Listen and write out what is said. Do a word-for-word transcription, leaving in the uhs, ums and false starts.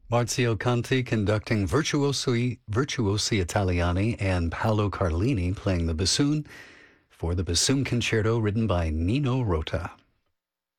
Marzio Conti conducting Virtuosi, Virtuosi Italiani and Paolo Carlini playing the bassoon for the Bassoon Concerto written by Nino Rota.